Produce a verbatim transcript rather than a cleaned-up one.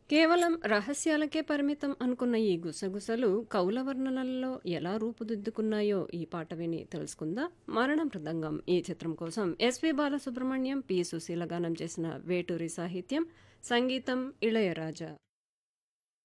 కేవలం రహస్యాలకే పరిమితం అనుకున్న ఈ గుసగుసలు కవుల వర్ణనల్లో ఎలా రూపుదిద్దుకున్నాయో ఈ పాట విని తెలుసుకుందా. మరణ మృదంగం ఈ చిత్రం కోసం ఎస్పి బాలసుబ్రహ్మణ్యం, పి సుశీల గానం చేసిన వేటూరి సాహిత్యం, సంగీతం ఇళయరాజా.